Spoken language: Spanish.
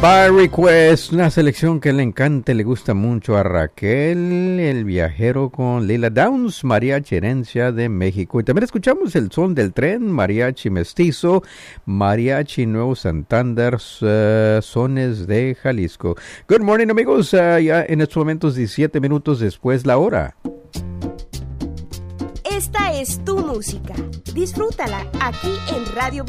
By Request, una selección que le encanta y le gusta mucho a Raquel, el viajero con Lila Downs, Mariachi Herencia de México. Y también escuchamos el son del tren, Mariachi Mestizo, Mariachi Nuevo Santander, sones de Jalisco. Good morning, amigos. Ya en estos momentos 17 minutos después la hora. Esta es tu música. Disfrútala aquí en Radio